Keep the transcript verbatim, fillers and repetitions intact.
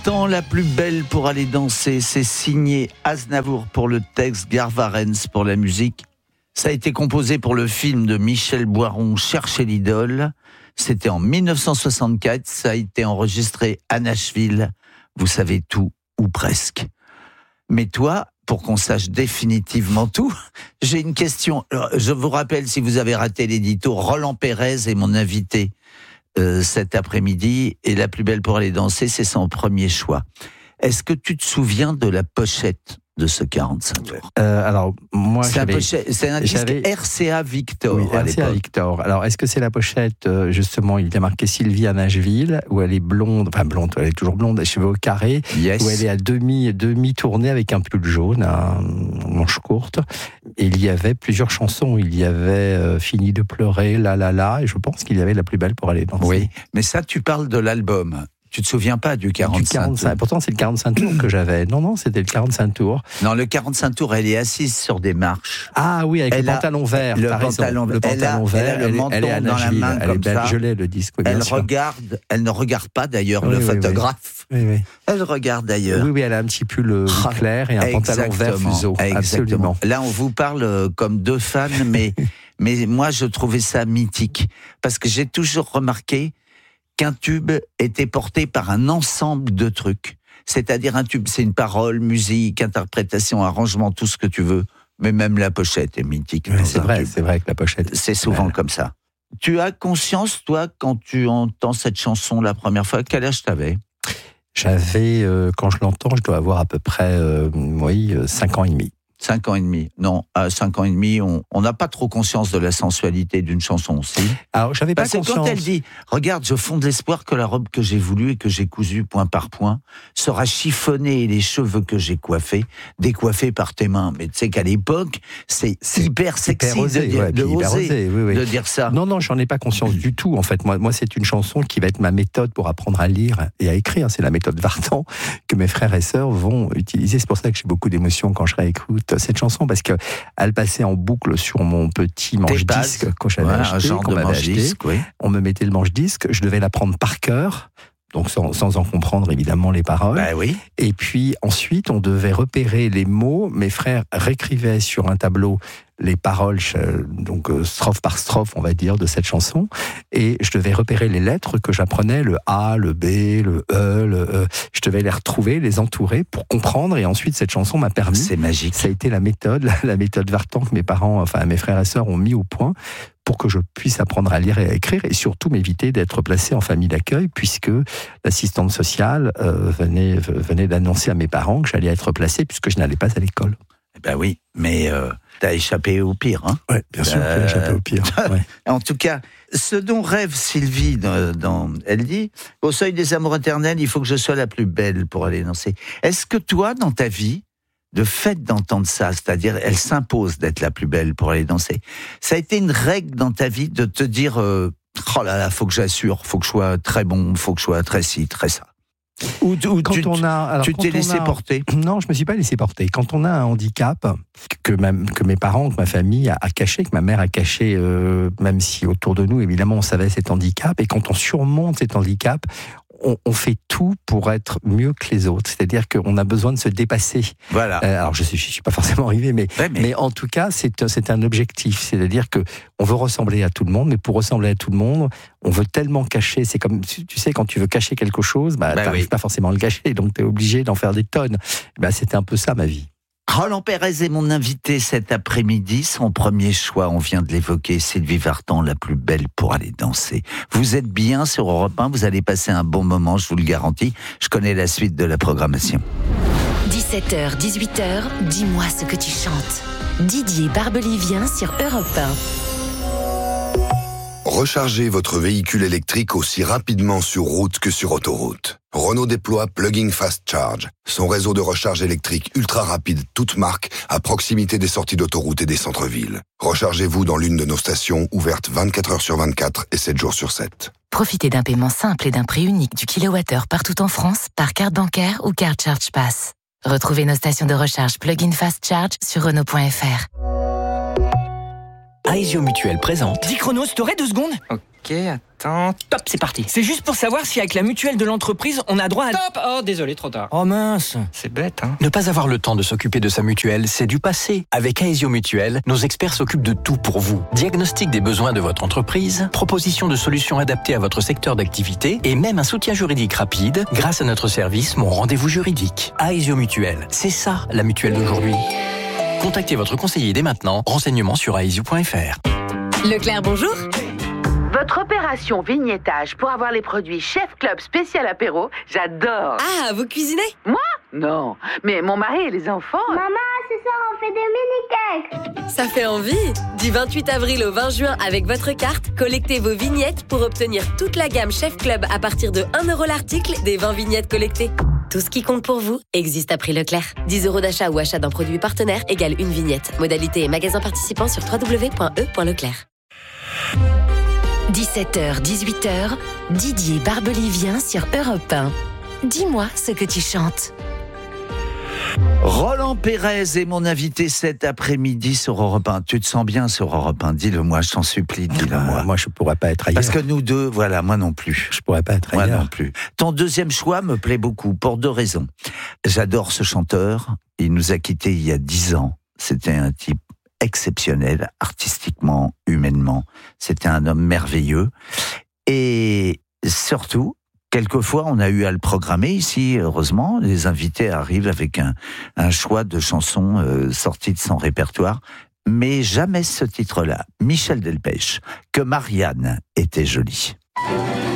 Vartan, la plus belle pour aller danser. C'est signé Aznavour pour le texte, Garvarens pour la musique. Ça a été composé pour le film de Michel Boiron, Chercher l'idole. C'était en dix-neuf cent soixante-quatre. Ça a été enregistré à Nashville. Vous savez tout, ou presque. Mais toi, pour qu'on sache définitivement tout, j'ai une question. Je vous rappelle, si vous avez raté l'édito, Roland Pérez est mon invité euh, cet après-midi. Et la plus belle pour aller danser, c'est son premier choix. Est-ce que tu te souviens de la pochette de ce quarante-cinq tours? euh, Alors, moi, c'est, j'avais, un pochette, c'est un disque j'avais... R C A Victor. Oui, à R C A l'époque. Victor. Alors, est-ce que c'est la pochette, justement, il y a marqué Sylvie à Nashville, où elle est blonde, enfin blonde, elle est toujours blonde, cheveux au carré, Yes. où elle est à demi, demi-tournée avec un pull jaune, un manche courte. Et il y avait plusieurs chansons. Il y avait euh, Fini de pleurer, La La La, et je pense qu'il y avait La plus belle pour aller danser. Oui, mais ça, tu parles de l'album. Tu te souviens pas du quarante-cinq, du quarante-cinq. Pourtant, c'est le quarante-cinq tours que j'avais. Non, non, c'était le quarante-cinq tours. Non, le quarante-cinq tours, elle est assise sur des marches. Ah oui, avec Elle le a- pantalon vert. le t'as raison. pantalon- le elle a- pantalon elle a vert. le Elle, est- menton elle est à dans la Nashville. main Elle comme est belle. ça. Je l'ai, le disque. Oui, bien Elle sûr. regarde, elle ne regarde pas d'ailleurs Oui, le oui, oui. photographe. Oui, oui. Elle regarde d'ailleurs. Oui, oui, elle a un petit pull euh, Ah, clair et un pantalon vert Exactement, fuseau. exactement. Absolument. Là, on vous parle euh, comme deux fans, mais, mais moi, je trouvais ça mythique. Parce que j'ai toujours remarqué qu'un tube était porté par un ensemble de trucs. C'est-à-dire un tube, c'est une parole, musique, interprétation, arrangement, tout ce que tu veux. Mais même la pochette est mythique. Oui, dans c'est un vrai, tube. c'est vrai que la pochette. C'est souvent Ouais. comme ça. Tu as conscience, toi, quand tu entends cette chanson la première fois, quel âge t'avais ? J'avais, euh, quand je l'entends, je dois avoir à peu près, euh, oui, euh, cinq ans et demi. Cinq ans et demi. Non, à cinq ans et demi, on on n'a pas trop conscience de la sensualité d'une chanson aussi. Alors, j'avais pas Parce que conscience. quand elle dit, regarde, je fonde l'espoir que la robe que j'ai voulue et que j'ai cousue point par point sera chiffonnée et les cheveux que j'ai coiffés, décoiffés par tes mains. Mais tu sais qu'à l'époque, c'est hyper sexy Hyper osé, de, dire, ouais, de puis hyper oser osé, oui, oui. de dire ça. Non, non, j'en ai pas conscience du tout. En fait, moi, moi, c'est une chanson qui va être ma méthode pour apprendre à lire et à écrire. C'est la méthode Vartan que mes frères et sœurs vont utiliser. C'est pour ça que j'ai beaucoup d'émotions quand je réécoute cette chanson, parce que elle passait en boucle sur mon petit manche-disque que j'avais Voilà, acheté, un genre qu'on de m'avait acheté. manche-disque, oui. On me mettait le manche-disque, je devais l'apprendre par cœur. Donc sans, sans en comprendre évidemment les paroles. Ben oui. Et puis ensuite, on devait repérer les mots. Mes frères réécrivaient sur un tableau les paroles, donc strophe par strophe, on va dire, de cette chanson. Et je devais repérer les lettres que j'apprenais, le A, le B, le E, le E. Je devais les retrouver, les entourer pour comprendre. Et ensuite, cette chanson m'a permis. C'est magique. Ça a été la méthode, la, la méthode Vartan que mes parents, enfin mes frères et sœurs ont mis au point pour que je puisse apprendre à lire et à écrire, et surtout m'éviter d'être placé en famille d'accueil, puisque l'assistante sociale euh, venait, venait d'annoncer à mes parents que j'allais être placé, puisque je n'allais pas à l'école. Ben oui, mais euh, t'as échappé au pire, hein. Oui, bien sûr, Euh, j'ai échappé au pire. Ouais. En tout cas, ce dont rêve Sylvie, dans, dans- elle dit, au seuil des amours éternels, il faut que je sois la plus belle pour aller danser. Est-ce que toi, dans ta vie, de fait d'entendre ça, c'est-à-dire elle s'impose d'être la plus belle pour aller danser, ça a été une règle dans ta vie de te dire, euh, oh là là, faut que j'assure, faut que je sois très bon, faut que je sois très ci, très ça. Ou, ou Quand tu, on a, alors, tu quand t'es on laissé a- porter. Non, je me suis pas laissé porter. Quand on a un handicap que, ma- que mes parents, que ma famille a, a caché, que ma mère a caché, euh, même si autour de nous, évidemment, on savait cet handicap, et quand on surmonte cet handicap, on, on fait tout pour être mieux que les autres. C'est-à-dire qu'on a besoin de se dépasser. Voilà. Euh, alors, je ne suis, je suis pas forcément arrivé, mais, Ouais, mais- mais en tout cas, c'est, c'est un objectif. C'est-à-dire que on veut ressembler à tout le monde, mais pour ressembler à tout le monde, on veut tellement cacher. C'est comme, tu sais, quand tu veux cacher quelque chose, bah, Bah tu n'arrives oui. pas forcément à le cacher, donc tu es obligé d'en faire des tonnes. Bah, c'était un peu ça, ma vie. Roland Pérez est mon invité cet après-midi. Son premier choix, on vient de l'évoquer, Sylvie Vartan, la plus belle pour aller danser. Vous êtes bien sur Europe un, vous allez passer un bon moment, je vous le garantis. Je connais la suite de la programmation. dix-sept heures, dix-huit heures, dis-moi ce que tu chantes. Didier Barbelivien sur Europe un. Rechargez votre véhicule électrique aussi rapidement sur route que sur autoroute. Renault déploie Plug-in Fast Charge, son réseau de recharge électrique ultra rapide, toute marque, à proximité des sorties d'autoroute et des centres-villes. Rechargez-vous dans l'une de nos stations ouvertes vingt-quatre heures sur vingt-quatre et sept jours sur sept. Profitez d'un paiement simple et d'un prix unique du kilowattheure partout en France par carte bancaire ou carte Charge Pass. Retrouvez nos stations de recharge Plug-in Fast Charge sur Renault point F R. Aesio Mutuelle présente. dix chronos, t'aurais deux secondes? Ok, attends. Top, c'est parti. C'est juste pour savoir si avec la mutuelle de l'entreprise, on a droit à... Stop! Oh, désolé, trop tard. Oh mince. C'est bête, hein. Ne pas avoir le temps de s'occuper de sa mutuelle, c'est du passé. Avec Aesio Mutuelle, nos experts s'occupent de tout pour vous. Diagnostic des besoins de votre entreprise, proposition de solutions adaptées à votre secteur d'activité et même un soutien juridique rapide grâce à notre service Mon Rendez-vous Juridique. Aesio Mutuelle, c'est ça la mutuelle d'aujourd'hui. Contactez votre conseiller dès maintenant. Renseignements sur aesio point f r. Leclerc, bonjour. Votre opération vignettage pour avoir les produits Chef Club spécial apéro, j'adore. Ah, vous cuisinez? Moi? Non, mais mon mari et les enfants... Maman, ce soir on fait des mini-cakes. Ça fait envie. Du vingt-huit avril au vingt juin avec votre carte, collectez vos vignettes pour obtenir toute la gamme Chef Club à partir de un euro l'article des vingt vignettes collectées. Tout ce qui compte pour vous existe à prix Leclerc. dix euros d'achat ou achat d'un produit partenaire égale une vignette. Modalité et magasin participant sur w w w point e point leclerc. dix-sept heures dix-huit heures, Didier Barbelivien sur Europe un. Dis-moi ce que tu chantes. Roland Pérez est mon invité cet après-midi sur Europe un. Tu te sens bien sur Europe un? Dis-le-moi, je t'en supplie, dis-le-moi. Ah, moi, je pourrais pas être ailleurs. Parce que nous deux, voilà, moi non plus. Je pourrais pas être Moi ailleurs. non plus. Ton deuxième choix me plaît beaucoup, pour deux raisons. J'adore ce chanteur. Il nous a quittés il y a dix ans. C'était un type exceptionnel, artistiquement, humainement. C'était un homme merveilleux. Et surtout, quelquefois, on a eu à le programmer ici, heureusement. Les invités arrivent avec un, un choix de chansons euh, sorties de son répertoire. Mais jamais ce titre-là. Michel Delpech, que Marianne était jolie.